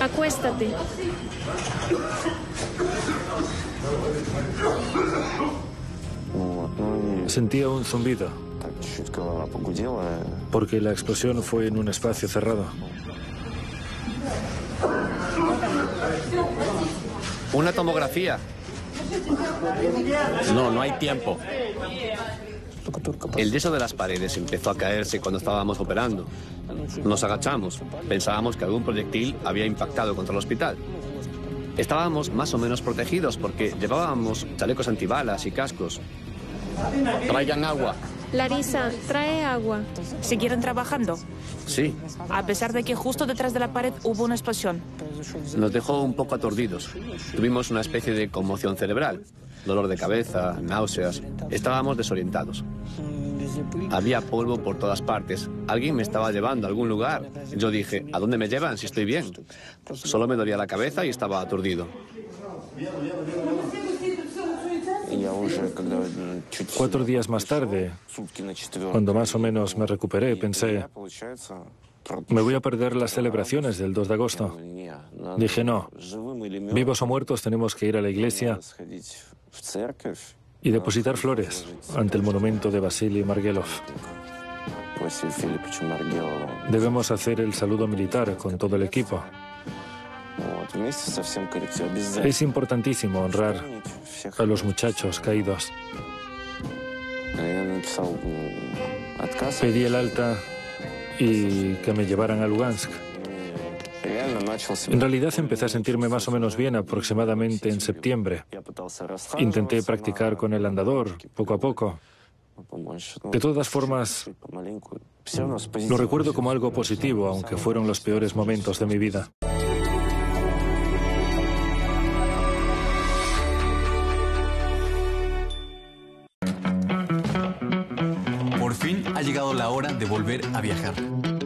Acuéstate. Sentía un zumbido, porque la explosión fue en un espacio cerrado. Una tomografía. No, no hay tiempo. El yeso de las paredes empezó a caerse cuando estábamos operando. Nos agachamos. Pensábamos que algún proyectil había impactado contra el hospital. Estábamos más o menos protegidos porque llevábamos chalecos antibalas y cascos. Traigan agua. Larisa, trae agua. ¿Siguieron trabajando? Sí, A pesar de que justo detrás de la pared hubo una explosión. nos dejó un poco aturdidos. Tuvimos una especie de conmoción cerebral. Dolor de cabeza, náuseas. Estábamos desorientados. Había polvo por todas partes. Alguien me estaba llevando a algún lugar. Yo dije, ¿a dónde me llevan si estoy bien? Solo me dolía la cabeza y estaba aturdido. 4 días más tarde, cuando más o menos me recuperé, pensé, me voy a perder las celebraciones del 2 de agosto. Dije, no, vivos o muertos tenemos que ir a la iglesia y depositar flores ante el monumento de Vasily Margelov. Debemos hacer el saludo militar con todo el equipo. Es importantísimo honrar a los muchachos caídos. Pedí el alta y que me llevaran a Lugansk. En realidad empecé a sentirme más o menos bien aproximadamente en septiembre. Intenté practicar con el andador poco a poco. De todas formas, lo recuerdo como algo positivo, aunque fueron los peores momentos de mi vida. Por fin ha llegado la hora de volver a viajar.